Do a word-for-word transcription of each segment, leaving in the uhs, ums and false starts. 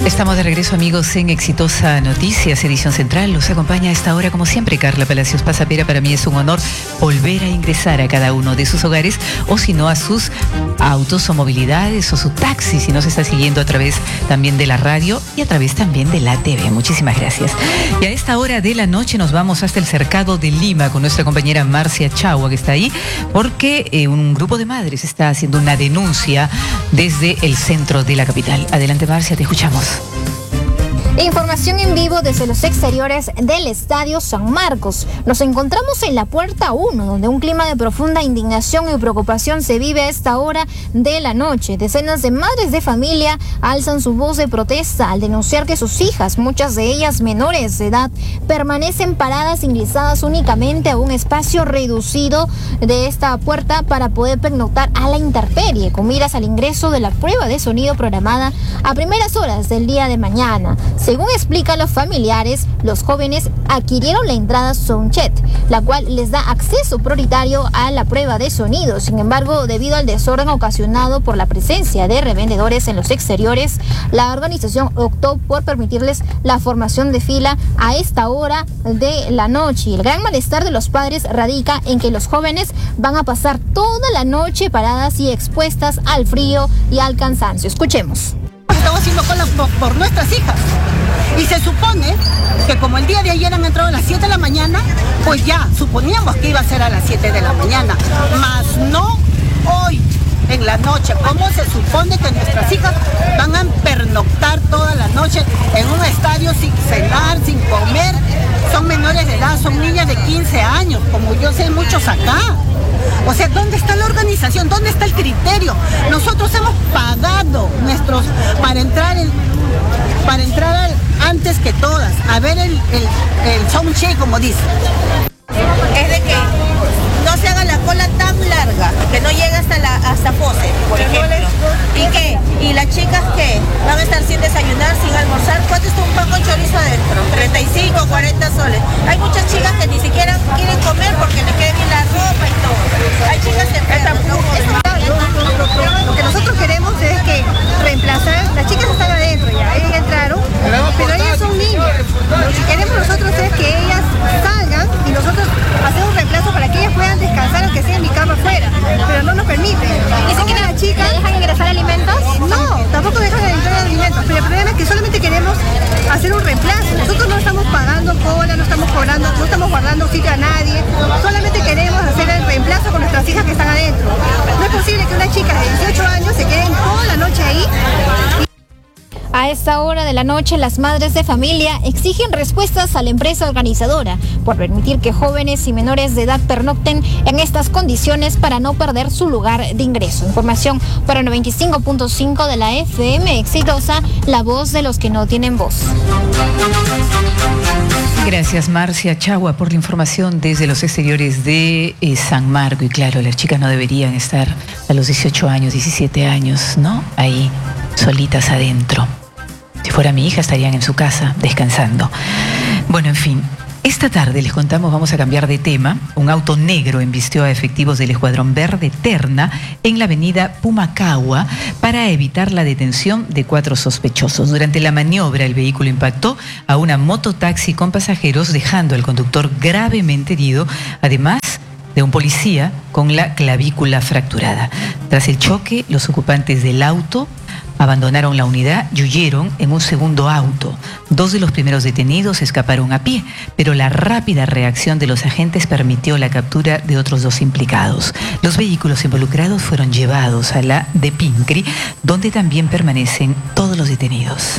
Estamos de regreso, amigos, en Exitosa Noticias, edición central. Los acompaña a esta hora, como siempre, Carla Palacios Pasapera. Para mí es un honor volver a ingresar a cada uno de sus hogares, o si no, a sus autos o movilidades o su taxi, si no se está siguiendo a través también de la radio y a través también de la T V. Muchísimas gracias. Y a esta hora de la noche nos vamos hasta el Cercado de Lima con nuestra compañera Marcia Chagua, que está ahí, porque eh, un grupo de madres está haciendo una denuncia desde el centro de la capital. Adelante, Marcia, te escuchamos. Información en vivo desde los exteriores del Estadio San Marcos. Nos encontramos en la puerta uno, donde un clima de profunda indignación y preocupación se vive a esta hora de la noche. Decenas de madres de familia alzan su voz de protesta al denunciar que sus hijas, muchas de ellas menores de edad, permanecen paradas ingresadas únicamente a un espacio reducido de esta puerta para poder pernoctar a la intemperie, con miras al ingreso de la prueba de sonido programada a primeras horas del día de mañana. Según explican los familiares, los jóvenes adquirieron la entrada Soundcheck, la cual les da acceso prioritario a la prueba de sonido. Sin embargo, debido al desorden ocasionado por la presencia de revendedores en los exteriores, la organización optó por permitirles la formación de fila a esta hora de la noche. El gran malestar de los padres radica en que los jóvenes van a pasar toda la noche paradas y expuestas al frío y al cansancio. Escuchemos. Estamos haciendo cola por, por nuestras hijas. Y se supone que como el día de ayer han entrado a las siete de la mañana, pues ya suponíamos que iba a ser a las siete de la mañana, mas no hoy en la noche. ¿Cómo se supone que nuestras hijas van a pernoctar toda la noche en un estadio sin cenar, sin comer? Son menores de edad, son niñas de quince años, como yo sé muchos acá. O sea, ¿dónde está la organización? ¿Dónde está el criterio? Nosotros hemos pagado nuestros para entrar en, para entrar al, antes que todas, a ver el, el, el soundcheck, como dice. Es de que no se haga la cola tan larga, que no llegue hasta la hasta Pose, por ejemplo. ¿Y qué? ¿Y las chicas qué? ¿Van a estar sin desayunar, sin almorzar? ¿Cuánto está un pan con chorizo adentro? treinta y cinco, cuarenta soles. Hay muchas chicas que ni siquiera quieren comer porque les quede bien la ropa y todo. Hay chicas enfermas, ¿no? Lo que nosotros queremos es que reemplazar, las chicas están adentro ya, ellas entraron, pero ellas son niñas. Lo que queremos nosotros es que ellas salgan y nosotros hacemos un reemplazo para que ellas puedan descansar, aunque sea en mi cama afuera, pero no nos permiten. ¿Y si quieren las chicas dejan ingresar alimentos? No, tampoco dejan entrar alimentos, pero el problema es que solamente queremos hacer un reemplazo. Nosotros no estamos pagando cola, no estamos cobrando, no estamos guardando sitio a nadie, solamente queremos hacer el reemplazo con nuestras hijas que están adentro. No es posible que una chica de dieciocho años se quede toda la noche ahí. A esta hora de la noche, las madres de familia exigen respuestas a la empresa organizadora por permitir que jóvenes y menores de edad pernocten en estas condiciones para no perder su lugar de ingreso. Información para noventa y cinco punto cinco de la F M Exitosa, la voz de los que no tienen voz. Gracias, Marcia Chagua, por la información desde los exteriores de eh, San Marco. Y claro, las chicas no deberían estar a los dieciocho años, diecisiete años, ¿no? Ahí, solitas adentro. Si fuera mi hija, estarían en su casa, descansando. Bueno, en fin, esta tarde les contamos, vamos a cambiar de tema. Un auto negro embistió a efectivos del Escuadrón Verde Terna en la avenida Pumacagua para evitar la detención de cuatro sospechosos. Durante la maniobra, el vehículo impactó a una mototaxi con pasajeros, dejando al conductor gravemente herido, además de un policía con la clavícula fracturada. Tras el choque, los ocupantes del auto abandonaron la unidad y huyeron en un segundo auto. Dos de los primeros detenidos escaparon a pie, pero la rápida reacción de los agentes permitió la captura de otros dos implicados. Los vehículos involucrados fueron llevados a la de Pincri, donde también permanecen todos los detenidos.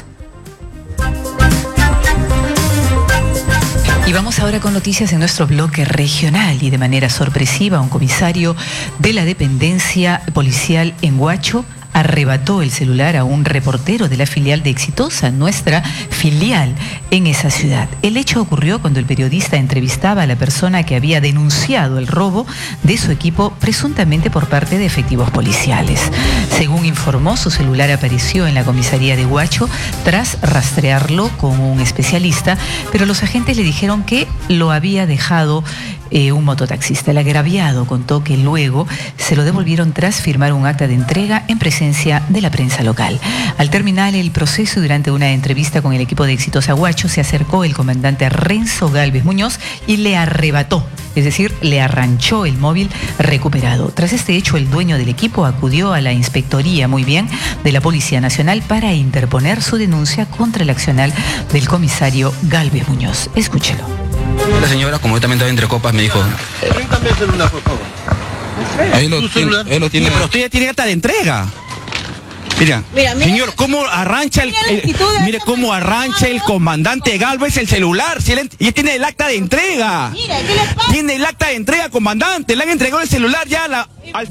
Y vamos ahora con noticias en nuestro bloque regional. Y de manera sorpresiva, un comisario de la dependencia policial en Huacho arrebató el celular a un reportero de la filial de Exitosa, nuestra filial en esa ciudad. El hecho ocurrió cuando el periodista entrevistaba a la persona que había denunciado el robo de su equipo presuntamente por parte de efectivos policiales. Según informó, su celular apareció en la comisaría de Huacho tras rastrearlo con un especialista, pero los agentes le dijeron que lo había dejado eh, un mototaxista. El agraviado contó que luego se lo devolvieron tras firmar un acta de entrega en presencia de la prensa local. Al terminar el proceso y durante una entrevista con el equipo de Exitosa Huacho, se acercó el comandante Renzo Galvez Muñoz y le arrebató, es decir, le arranchó el móvil recuperado. Tras este hecho, el dueño del equipo acudió a la inspectoría, muy bien, de la Policía Nacional para interponer su denuncia contra el accionar del comisario Galvez Muñoz. Escúchelo. La señora, como yo también estaba entre copas, me dijo... Préstame el celular, por favor. Ahí lo tiene, ahí lo tiene. Pero usted ya tiene acta de entrega. Mira, Mira, mira, señor, cómo arrancha el, mira la el- actitud de mire esta cómo persona. arrancha el comandante Galvez el celular, si él, y él tiene el acta de entrega. Mira, ¿qué le pasa? Tiene el acta de entrega, comandante, le han entregado el celular ya a la, al...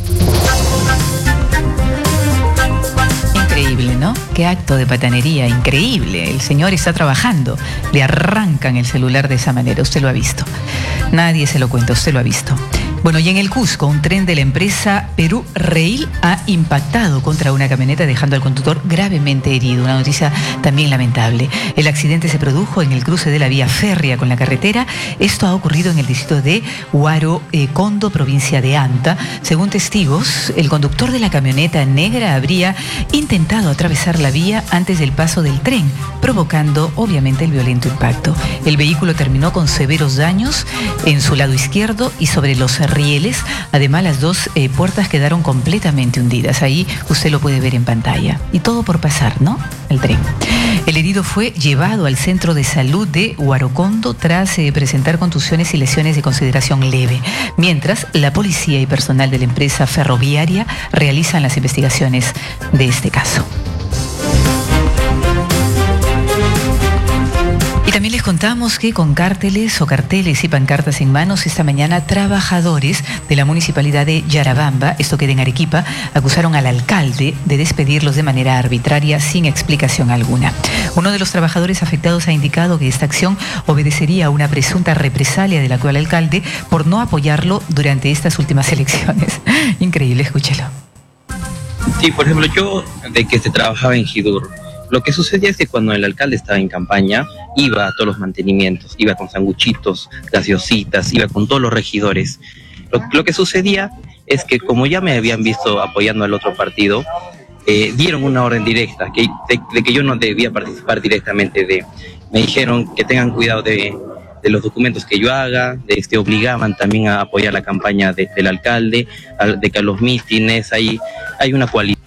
Increíble, ¿no? Qué acto de patanería, increíble. El señor está trabajando, le arrancan el celular de esa manera, usted lo ha visto. Nadie se lo cuenta, usted lo ha visto. Bueno, y en el Cusco, un tren de la empresa Perú Rail ha impactado contra una camioneta dejando al conductor gravemente herido. Una noticia también lamentable. El accidente se produjo en el cruce de la vía férrea con la carretera. Esto ha ocurrido en el distrito de Huarocondo, provincia de Anta. Según testigos, el conductor de la camioneta negra habría intentado atravesar la vía antes del paso del tren, provocando obviamente el violento impacto. El vehículo terminó con severos daños en su lado izquierdo y sobre los rieles. Además, las dos eh, puertas quedaron completamente hundidas. Ahí usted lo puede ver en pantalla. Y todo por pasar, ¿no? El tren. El herido fue llevado al centro de salud de Huarocondo tras eh, presentar contusiones y lesiones de consideración leve. Mientras, la policía y personal de la empresa ferroviaria realizan las investigaciones de este caso. Y también les contamos que con cárteles o carteles y pancartas en manos, esta mañana trabajadores de la municipalidad de Yarabamba, esto queda en Arequipa, acusaron al alcalde de despedirlos de manera arbitraria sin explicación alguna. Uno de los trabajadores afectados ha indicado que esta acción obedecería a una presunta represalia del actual alcalde por no apoyarlo durante estas últimas elecciones. Increíble, escúchelo. Sí, por ejemplo, yo de que se trabajaba en Hidur, lo que sucedía es que cuando el alcalde estaba en campaña, iba a todos los mantenimientos, iba con sanguchitos, gaseositas, iba con todos los regidores. Lo, lo que sucedía es que como ya me habían visto apoyando al otro partido, eh, dieron una orden directa que, de, de que yo no debía participar directamente de... Me dijeron que tengan cuidado de, de los documentos que yo haga, de este, obligaban también a apoyar la campaña de, del alcalde, a, de que a los mítines hay, hay una coalición.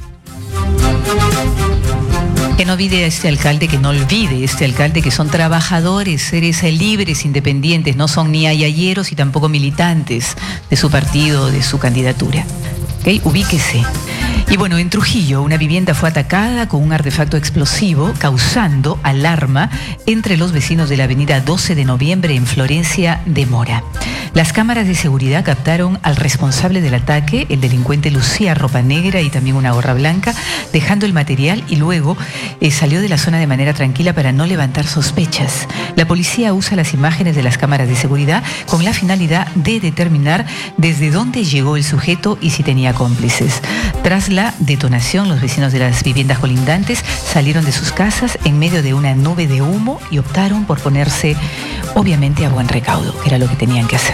Que no olvide a este alcalde, que no olvide este alcalde que son trabajadores, seres libres, independientes, no son ni ayayeros y tampoco militantes de su partido, de su candidatura. ¿Ok? Ubíquese. Y bueno, en Trujillo, una vivienda fue atacada con un artefacto explosivo, causando alarma entre los vecinos de la avenida doce de noviembre en Florencia de Mora. Las cámaras de seguridad captaron al responsable del ataque. El delincuente lucía ropa negra y también una gorra blanca, dejando el material y luego eh, salió de la zona de manera tranquila para no levantar sospechas. La policía usa las imágenes de las cámaras de seguridad con la finalidad de determinar desde dónde llegó el sujeto y si tenía cómplices. Tras la detonación, los vecinos de las viviendas colindantes salieron de sus casas en medio de una nube de humo y optaron por ponerse, obviamente, a buen recaudo, que era lo que tenían que hacer.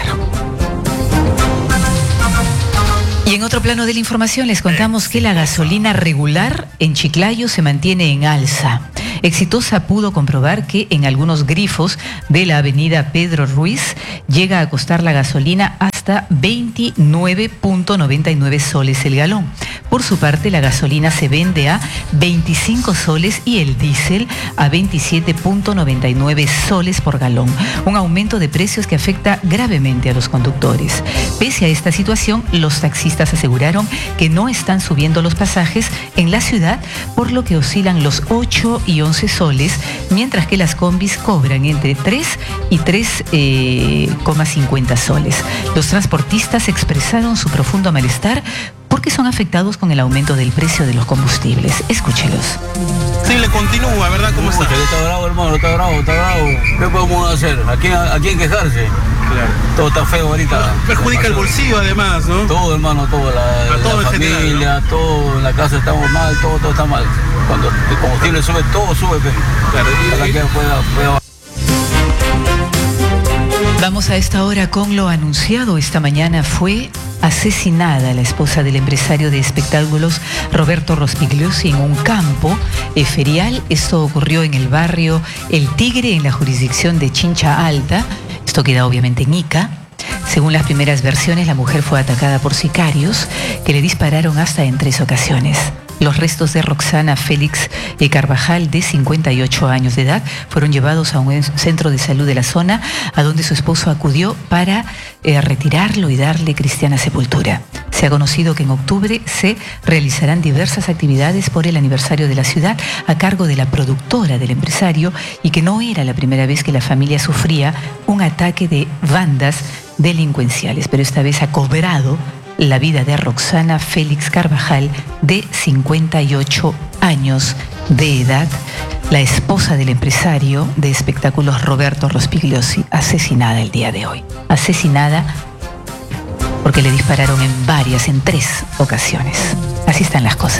Y en otro plano de la información les contamos que la gasolina regular en Chiclayo se mantiene en alza. Exitosa pudo comprobar que en algunos grifos de la avenida Pedro Ruiz llega a costar la gasolina hasta veintinueve punto noventa y nueve soles el galón. Por su parte, la gasolina se vende a veinticinco soles y el diésel a veintisiete punto noventa y nueve soles por galón. Un aumento de precios que afecta gravemente a los conductores. Pese a esta situación, los taxistas aseguraron que no están subiendo los pasajes en la ciudad, por lo que oscilan los ocho y once soles, mientras que las combis cobran entre tres y tres coma cincuenta soles. Los transportistas expresaron su profundo malestar porque son afectados con el aumento del precio de los combustibles. Escúchelos. Sí, le continúa, ¿verdad? ¿Cómo está? Está bravo, hermano, está bravo, está bravo. ¿Qué podemos hacer? ¿A quién, a quién quejarse? Claro. Todo está feo ahorita. Perjudica el bolsillo además, ¿no? Todo, hermano, todo. La, A todo la en familia, general, ¿no? todo, en la casa estamos mal, todo, todo está mal. Cuando el combustible sube, todo sube. Pero Claro. para que pueda, pueda Vamos a esta hora con lo anunciado. Esta mañana fue asesinada la esposa del empresario de espectáculos Roberto Rospigliosi en un campo ferial. Esto ocurrió en el barrio El Tigre, en la jurisdicción de Chincha Alta. Esto queda obviamente en Ica. Según las primeras versiones, la mujer fue atacada por sicarios que le dispararon hasta en tres ocasiones. Los restos de Roxana Félix Carvajal, de cincuenta y ocho años de edad, fueron llevados a un centro de salud de la zona, a donde su esposo acudió para eh, retirarlo y darle cristiana sepultura. Se ha conocido que en octubre se realizarán diversas actividades por el aniversario de la ciudad a cargo de la productora del empresario, y que no era la primera vez que la familia sufría un ataque de bandas delincuenciales, pero esta vez ha cobrado la vida de Roxana Félix Carvajal, de cincuenta y ocho años de edad, la esposa del empresario de espectáculos Roberto Rospigliosi, asesinada el día de hoy. Asesinada porque le dispararon en varias, en tres ocasiones. Así están las cosas.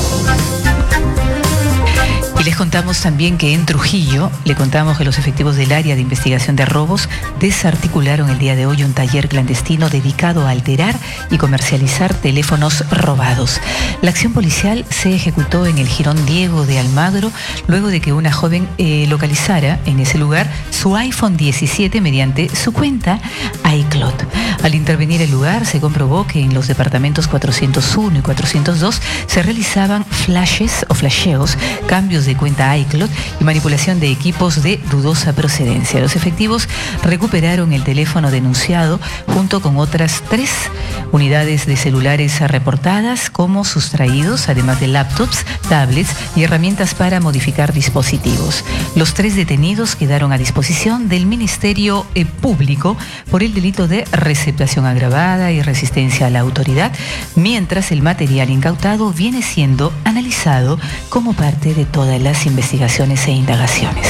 Y les contamos también que en Trujillo, le contamos que los efectivos del área de investigación de robos desarticularon el día de hoy un taller clandestino dedicado a alterar y comercializar teléfonos robados. La acción policial se ejecutó en el jirón Diego de Almagro, luego de que una joven eh, localizara en ese lugar su iPhone diecisiete mediante su cuenta iCloud. Al intervenir el lugar, se comprobó que en los departamentos cuatrocientos uno y cuatrocientos dos se realizaban flashes o flasheos, cambios de cuenta iCloud y manipulación de equipos de dudosa procedencia. Los efectivos recuperaron el teléfono denunciado junto con otras tres unidades de celulares reportadas como sustraídos, además de laptops, tablets y herramientas para modificar dispositivos. Los tres detenidos quedaron a disposición del Ministerio Público por el delito de receptación agravada y resistencia a la autoridad, mientras el material incautado viene siendo analizado como parte de todas las investigaciones e indagaciones.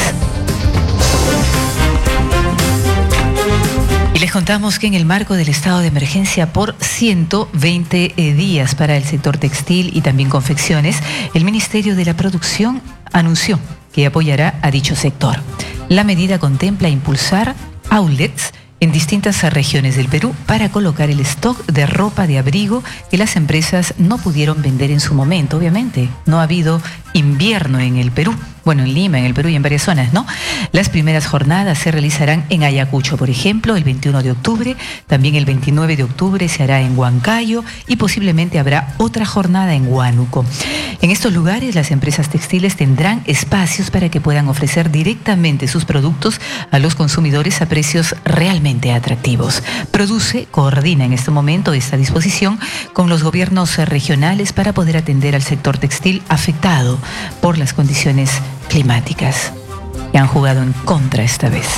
Y les contamos que en el marco del estado de emergencia por ciento veinte días para el sector textil y también confecciones, el Ministerio de la Producción anunció que apoyará a dicho sector. La medida contempla impulsar outlets en distintas regiones del Perú para colocar el stock de ropa de abrigo que las empresas no pudieron vender en su momento. Obviamente, no ha habido invierno en el Perú. Bueno, en Lima, en el Perú y en varias zonas, ¿no? Las primeras jornadas se realizarán en Ayacucho, por ejemplo, el veintiuno de octubre. También el veintinueve de octubre se hará en Huancayo y posiblemente habrá otra jornada en Huánuco. En estos lugares, las empresas textiles tendrán espacios para que puedan ofrecer directamente sus productos a los consumidores a precios realmente atractivos. Produce, coordina en este momento esta disposición con los gobiernos regionales para poder atender al sector textil afectado por las condiciones climáticas que han jugado en contra esta vez.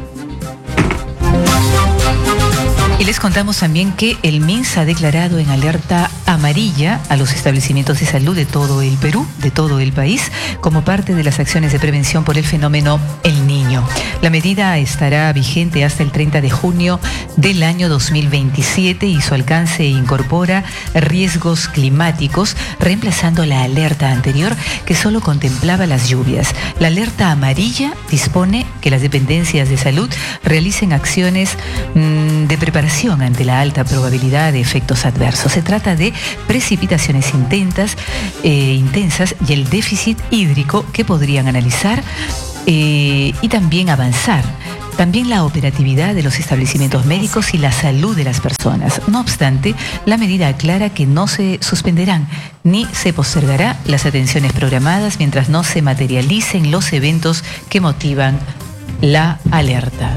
Y les contamos también que el M I N S ha declarado en alerta amarilla a los establecimientos de salud de todo el Perú, de todo el país, como parte de las acciones de prevención por el fenómeno El Niño. La medida estará vigente hasta el treinta de junio del año dos mil veintisiete y su alcance incorpora riesgos climáticos, reemplazando la alerta anterior que solo contemplaba las lluvias. La alerta amarilla dispone que las dependencias de salud realicen acciones mmm, de preparación ante la alta probabilidad de efectos adversos. Se trata de precipitaciones intensas, eh, intensas y el déficit hídrico que podrían analizar eh, y también avanzar. También la operatividad de los establecimientos médicos y la salud de las personas. No obstante, la medida aclara que no se suspenderán ni se postergará las atenciones programadas mientras no se materialicen los eventos que motivan la alerta.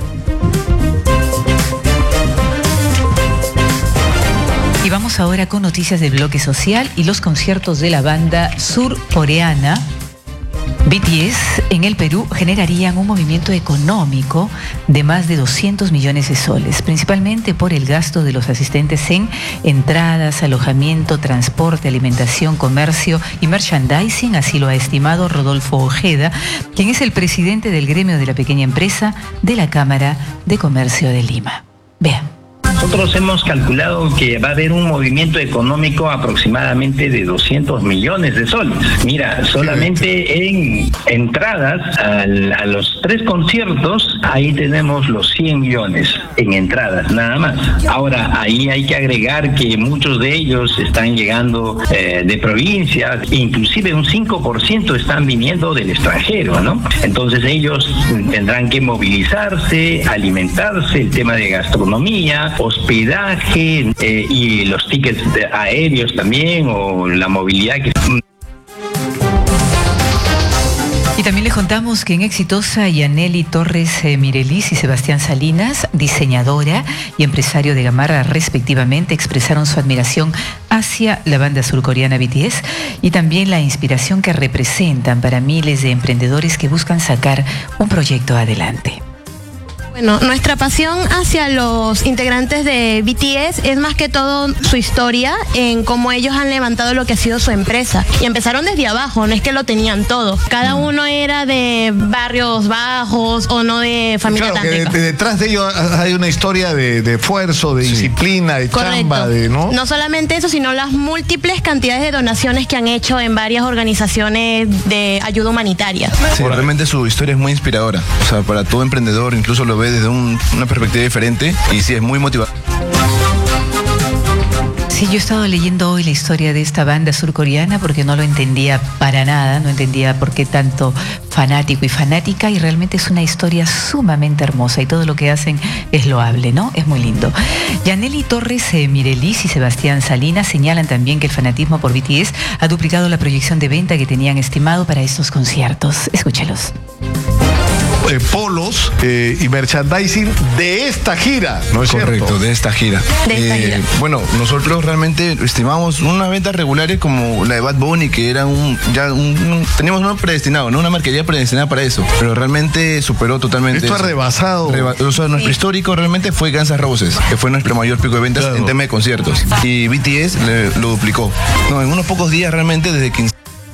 Y vamos ahora con noticias del bloque social y los conciertos de la banda surcoreana B T S en el Perú generarían un movimiento económico de más de doscientos millones de soles, principalmente por el gasto de los asistentes en entradas, alojamiento, transporte, alimentación, comercio y merchandising. Así lo ha estimado Rodolfo Ojeda, quien es el presidente del gremio de la pequeña empresa de la Cámara de Comercio de Lima. Vean. Nosotros hemos calculado que va a haber un movimiento económico aproximadamente de doscientos millones de soles. Mira, solamente en entradas al, a los tres conciertos, ahí tenemos los cien millones en entradas, nada más. Ahora, ahí hay que agregar que muchos de ellos están llegando eh, de provincias, inclusive un cinco por ciento están viniendo del extranjero, ¿no? Entonces ellos tendrán que movilizarse, alimentarse, el tema de gastronomía, hospedaje eh, y los tickets aéreos también, o la movilidad que... Y también les contamos que en Exitosa, Yaneli Torres eh, Mirelis y Sebastián Salinas, diseñadora y empresario de Gamarra respectivamente, expresaron su admiración hacia la banda surcoreana B T S y también la inspiración que representan para miles de emprendedores que buscan sacar un proyecto adelante. Bueno, nuestra pasión hacia los integrantes de B T S es más que todo su historia en cómo ellos han levantado lo que ha sido su empresa. Y empezaron desde abajo, no es que lo tenían todo. Cada uno era de barrios bajos o no de familia claro, tan que rica. de, detrás de ellos hay una historia de, de esfuerzo, de sí. disciplina, de Correcto. chamba, de, ¿no? No solamente eso, sino las múltiples cantidades de donaciones que han hecho en varias organizaciones de ayuda humanitaria. Sí, realmente su historia es muy inspiradora. O sea, para todo emprendedor, incluso lo ve desde un, una perspectiva diferente y sí, es muy motivador. Sí, yo he estado leyendo hoy la historia de esta banda surcoreana porque no lo entendía para nada, no entendía por qué tanto fanático y fanática, y realmente es una historia sumamente hermosa y todo lo que hacen es loable, ¿no? Es muy lindo. Yaneli Torres eh, Mirelis y Sebastián Salinas señalan también que el fanatismo por B T S ha duplicado la proyección de venta que tenían estimado para estos conciertos. Escúchelos. Eh, polos eh, y merchandising de esta gira, ¿no es Correcto, cierto? de esta gira. De esta eh, gira. Bueno, nosotros realmente estimamos unas ventas regulares como la de Bad Bunny, que era un, ya un, un teníamos uno predestinado, ¿no? Una marquería predestinada para eso, pero realmente superó totalmente. Esto eso. ha rebasado. Reba o sea, nuestro sí. histórico realmente fue Guns N' Roses, que fue nuestro mayor pico de ventas claro. en tema de conciertos. Y B T S le, lo duplicó. No, en unos pocos días realmente desde quince.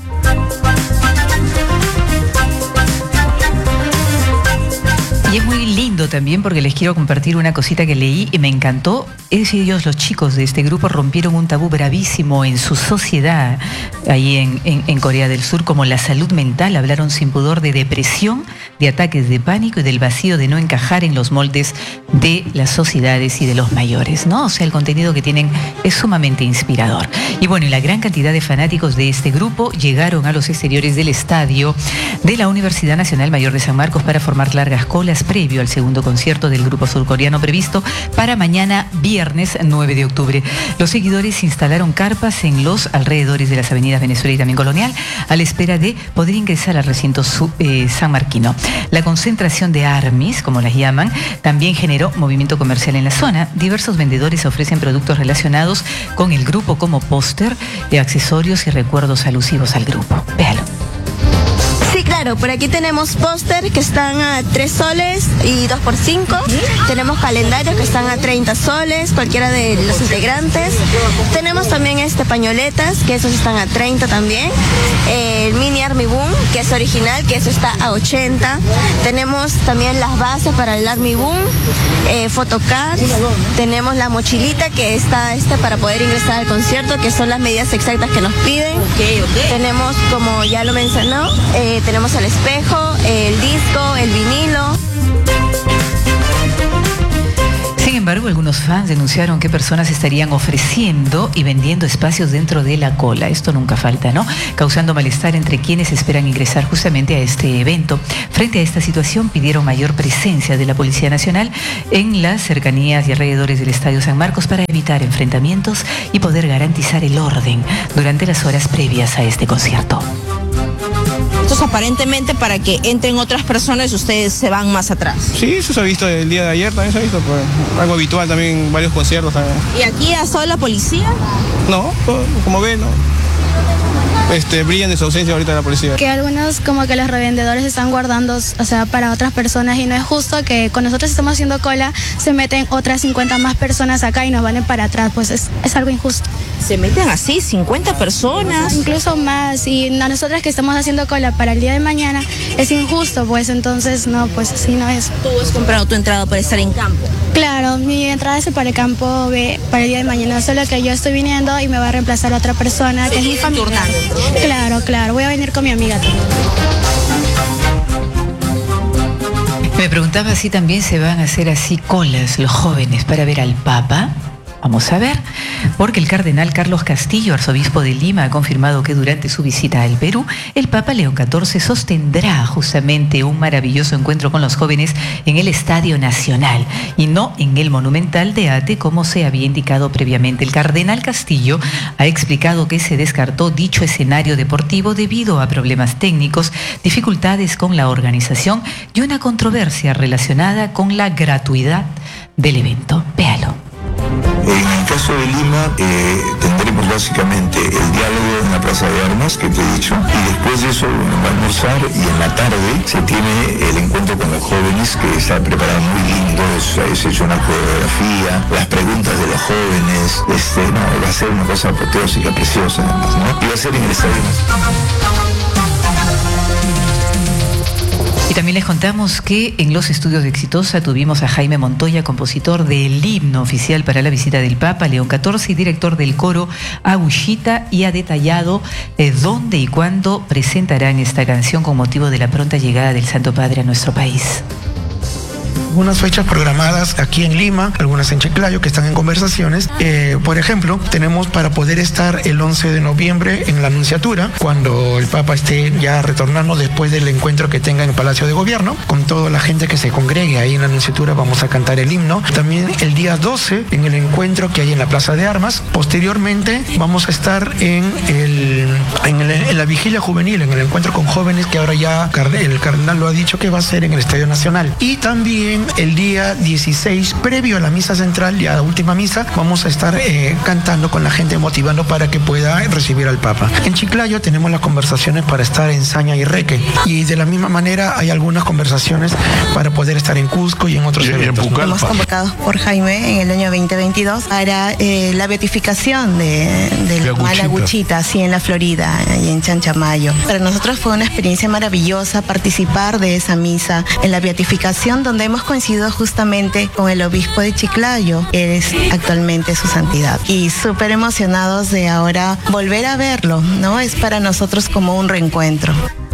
Y es muy lindo también porque les quiero compartir una cosita que leí y me encantó. Es ellos, los chicos de este grupo, rompieron un tabú bravísimo en su sociedad ahí en, en, en Corea del Sur, como la salud mental. Hablaron sin pudor de depresión, de ataques de pánico y del vacío de no encajar en los moldes de las sociedades y de los mayores, ¿no? O sea, el contenido que tienen es sumamente inspirador. Y bueno, y la gran cantidad de fanáticos de este grupo llegaron a los exteriores del estadio de la Universidad Nacional Mayor de San Marcos para formar largas colas previo al segundo concierto del grupo surcoreano previsto para mañana viernes nueve de octubre. Los seguidores instalaron carpas en los alrededores de las avenidas Venezuela y también Colonial a la espera de poder ingresar al recinto sub, eh, sanmarquino. La concentración de armies, como las llaman, también generó movimiento comercial en la zona. Diversos vendedores ofrecen productos relacionados con el grupo como póster, eh, accesorios y recuerdos alusivos al grupo. Véalo. Sí, claro, por aquí tenemos póster que están a tres soles y dos por cinco. Tenemos calendarios que están a treinta soles, cualquiera de los integrantes. Tenemos también este pañoletas, que esos están a treinta también. El mini Army Boom, que es original, que eso está a ochenta. Tenemos también las bases para el Army Boom, eh, photocards. Tenemos la mochilita que está este para poder ingresar al concierto, que son las medidas exactas que nos piden. Okay, okay. Tenemos, como ya lo mencionó, eh, tenemos el espejo, el disco, el vinilo. Sin embargo, algunos fans denunciaron que personas estarían ofreciendo y vendiendo espacios dentro de la cola. Esto nunca falta, ¿no? Causando malestar entre quienes esperan ingresar justamente a este evento. Frente a esta situación, pidieron mayor presencia de la Policía Nacional en las cercanías y alrededores del Estadio San Marcos para evitar enfrentamientos y poder garantizar el orden durante las horas previas a este concierto. Entonces, aparentemente, para que entren otras personas, ustedes se van más atrás. Sí, eso se ha visto el día de ayer, también se ha visto, pues, algo habitual también en varios conciertos también. ¿Y aquí ha estado la policía? No, como ven, no. Este, brillan de su ausencia ahorita la policía. Que algunos como que los revendedores están guardando, o sea, para otras personas, y no es justo que con nosotros estamos haciendo cola, se meten otras cincuenta más personas acá y nos van para atrás, pues es, es algo injusto. se meten así cincuenta personas. Incluso más, y a nosotras que estamos haciendo cola para el día de mañana es injusto, pues entonces no, pues así no es. ¿Tú has comprado tu entrada para estar en campo? Claro, mi entrada es para el campo B, para el día de mañana, solo que yo estoy viniendo y me va a reemplazar a otra persona que es mi familia. Claro, claro, voy a venir con mi amiga también. Me preguntaba si también se van a hacer así colas los jóvenes para ver al Papa. Vamos a ver, porque el cardenal Carlos Castillo, arzobispo de Lima, ha confirmado que durante su visita al Perú, el Papa León catorce sostendrá justamente un maravilloso encuentro con los jóvenes en el Estadio Nacional y no en el Monumental de Ate, como se había indicado previamente. El cardenal Castillo ha explicado que se descartó dicho escenario deportivo debido a problemas técnicos, dificultades con la organización y una controversia relacionada con la gratuidad del evento. Véalo. En el caso de Lima, eh, tendremos básicamente el diálogo en la Plaza de Armas, que te he dicho, y después de eso uno va a almorzar y en la tarde se tiene el encuentro con los jóvenes, que está preparado muy lindo, es, es hecho una coreografía, las preguntas de los jóvenes, este, no, va a ser una cosa apoteósica, preciosa además, ¿no? Y va a ser en el Estadio Nacional. Y también les contamos que en los estudios de Exitosa tuvimos a Jaime Montoya, compositor del himno oficial para la visita del Papa León catorce y director del coro Agushita, y ha detallado eh, dónde y cuándo presentarán esta canción con motivo de la pronta llegada del Santo Padre a nuestro país. Algunas fechas programadas aquí en Lima, algunas en Chiclayo que están en conversaciones. Eh, por ejemplo, tenemos para poder estar el once de noviembre en la Anunciatura, cuando el Papa esté ya retornando después del encuentro que tenga en el Palacio de Gobierno. Con toda la gente que se congregue ahí en la Anunciatura vamos a cantar el himno. También el día doce en el encuentro que hay en la Plaza de Armas. Posteriormente vamos a estar en, el, en, el, en la vigilia juvenil, en el encuentro con jóvenes, que ahora ya el cardenal lo ha dicho que va a ser en el Estadio Nacional. Y también el día dieciséis, previo a la misa central y a la última misa, vamos a estar eh, cantando con la gente, motivando para que pueda recibir al Papa. En Chiclayo tenemos las conversaciones para estar en Saña y Reque, y de la misma manera hay algunas conversaciones para poder estar en Cusco y en otros y eventos. Estamos convocados por Jaime en el año veinte veintidós para eh, la beatificación de, de la Mala Agushita, así en la Florida y en Chanchamayo. Para nosotros fue una experiencia maravillosa participar de esa misa en la beatificación, donde hemos coincidido justamente con el obispo de Chiclayo, que es actualmente su santidad. Y súper emocionados de ahora volver a verlo, ¿no? Es para nosotros como un reencuentro.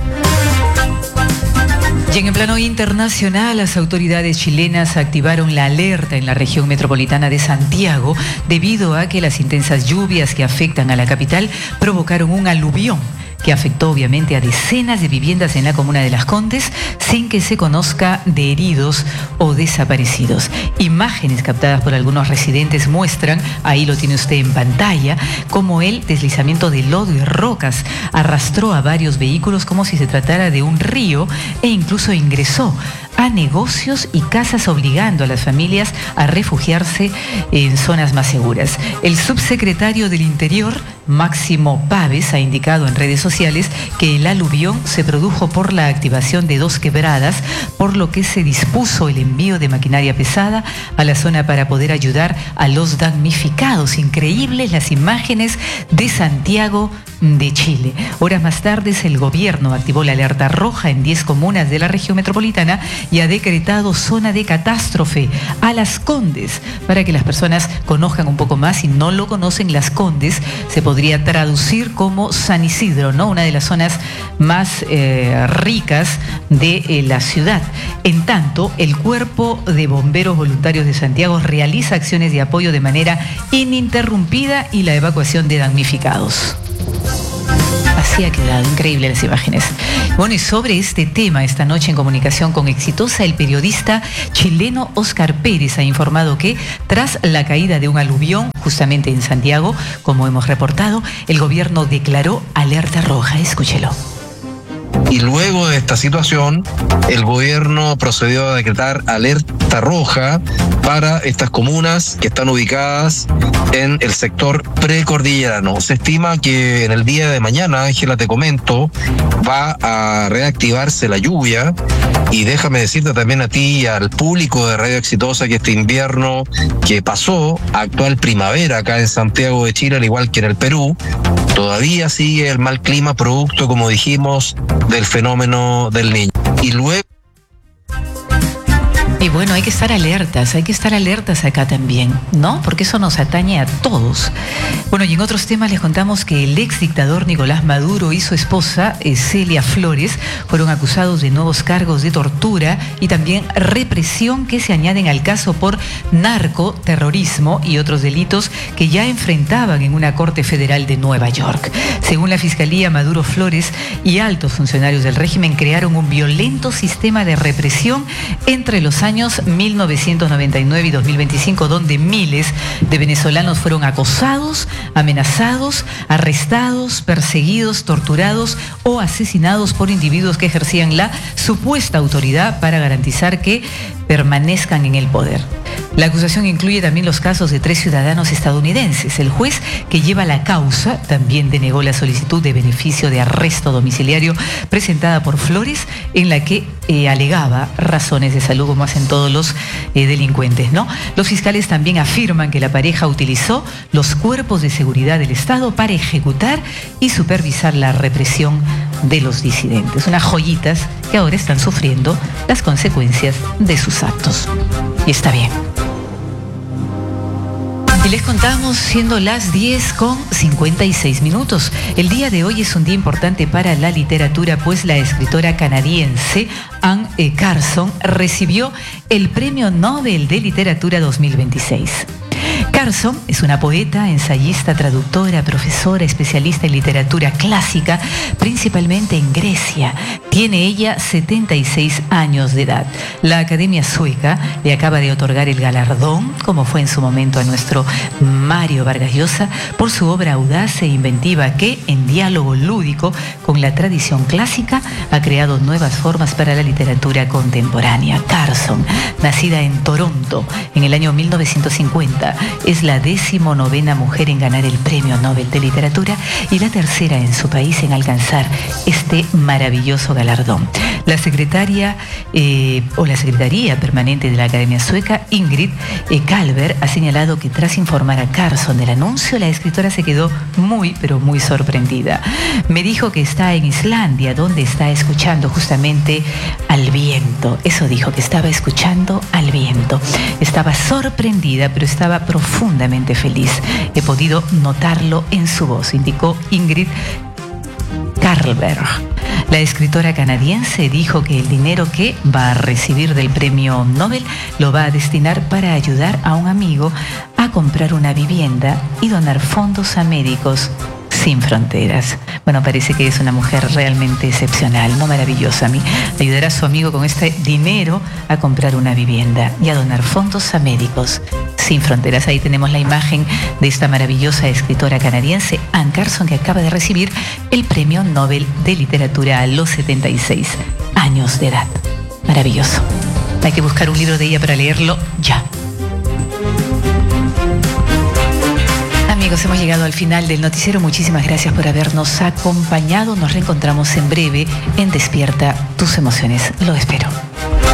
Y en el plano internacional, las autoridades chilenas activaron la alerta en la región metropolitana de Santiago debido a que las intensas lluvias que afectan a la capital provocaron un aluvión que afectó obviamente a decenas de viviendas en la comuna de Las Condes, sin que se conozca de heridos o desaparecidos. Imágenes captadas por algunos residentes muestran, ahí lo tiene usted en pantalla, cómo el deslizamiento de lodo y rocas arrastró a varios vehículos como si se tratara de un río, e incluso ingresó a negocios y casas, obligando a las familias a refugiarse en zonas más seguras. El subsecretario del Interior, Máximo Paves, ha indicado en redes sociales que el aluvión se produjo por la activación de dos quebradas, por lo que se dispuso el envío de maquinaria pesada a la zona para poder ayudar a los damnificados. Increíbles las imágenes de Santiago de Chile. Horas más tarde, el gobierno activó la alerta roja en diez comunas de la región metropolitana y ha decretado zona de catástrofe a Las Condes, para que las personas conozcan un poco más. Si no lo conocen, Las Condes se podría traducir como San Isidro, ¿no? Una de las zonas más eh, ricas de eh, la ciudad. En tanto, el Cuerpo de Bomberos Voluntarios de Santiago realiza acciones de apoyo de manera ininterrumpida y la evacuación de damnificados. Así ha quedado, increíble las imágenes. Bueno, y sobre este tema, esta noche en comunicación con Exitosa, el periodista chileno Oscar Pérez ha informado que tras la caída de un aluvión justamente en Santiago, como hemos reportado, el gobierno declaró alerta roja. Escúchelo. Y luego de esta situación, el gobierno procedió a decretar alerta roja para estas comunas que están ubicadas en el sector precordillerano. Se estima que en el día de mañana, Ángela, te comento, va a reactivarse la lluvia, y déjame decirte también a ti y al público de Radio Exitosa que este invierno que pasó, actual primavera acá en Santiago de Chile, al igual que en el Perú, todavía sigue el mal clima producto, como dijimos, del fenómeno del Niño. Y luego... Y bueno, hay que estar alertas, hay que estar alertas acá también, ¿no? Porque eso nos atañe a todos. Bueno, y en otros temas les contamos que el ex dictador Nicolás Maduro y su esposa, eh, Celia Flores, fueron acusados de nuevos cargos de tortura y también represión que se añaden al caso por narcoterrorismo y otros delitos que ya enfrentaban en una corte federal de Nueva York. Según la Fiscalía, Maduro, Flores y altos funcionarios del régimen crearon un violento sistema de represión entre los años mil novecientos noventa y nueve y dos mil veinticinco, donde miles de venezolanos fueron acosados, amenazados, arrestados, perseguidos, torturados o asesinados por individuos que ejercían la supuesta autoridad para garantizar que permanezcan en el poder. La acusación incluye también los casos de tres ciudadanos estadounidenses. El juez que lleva la causa también denegó la solicitud de beneficio de arresto domiciliario presentada por Flores, en la que eh, alegaba razones de salud, como hacen todos los eh, delincuentes, ¿no? Los fiscales también afirman que la pareja utilizó los cuerpos de seguridad del Estado para ejecutar y supervisar la represión de los disidentes. Unas joyitas que ahora están sufriendo las consecuencias de sus actos. Y está bien. Y les contamos, siendo las diez con cincuenta y seis minutos. El día de hoy es un día importante para la literatura, pues la escritora canadiense Anne Carson recibió el Premio Nobel de Literatura dos mil veintiséis. Carson es una poeta, ensayista, traductora, profesora, especialista en literatura clásica, principalmente en Grecia. Tiene ella setenta y seis años de edad. La Academia Sueca le acaba de otorgar el galardón, como fue en su momento a nuestro Mario Vargas Llosa, por su obra audaz e inventiva que, en diálogo lúdico con la tradición clásica, ha creado nuevas formas para la literatura contemporánea. Carson, nacida en Toronto en el año mil novecientos cincuenta, es la decimonovena mujer en ganar el Premio Nobel de Literatura y la tercera en su país en alcanzar este maravilloso galardón. La secretaria eh, o la Secretaría Permanente de la Academia Sueca, Ingrid eh, Kalber, ha señalado que tras informar a Carson del anuncio, la escritora se quedó muy, pero muy sorprendida. Me dijo que está en Islandia, donde está escuchando justamente al viento. Eso dijo, que estaba escuchando al viento. Estaba sorprendida, pero estaba profundamente feliz. He podido notarlo en su voz, indicó Ingrid Kalber. La escritora canadiense dijo que el dinero que va a recibir del Premio Nobel lo va a destinar para ayudar a un amigo a comprar una vivienda y donar fondos a Médicos Sin Fronteras. Bueno, parece que es una mujer realmente excepcional, no maravillosa. A mí, ayudar a su amigo con este dinero a comprar una vivienda y a donar fondos a Médicos Sin Fronteras. Ahí tenemos la imagen de esta maravillosa escritora canadiense, Anne Carson, que acaba de recibir el Premio Nobel de Literatura a los setenta y seis años de edad. Maravilloso. Hay que buscar un libro de ella para leerlo ya. Amigos, hemos llegado al final del noticiero. Muchísimas gracias por habernos acompañado. Nos reencontramos en breve en Despierta tus emociones. Lo espero.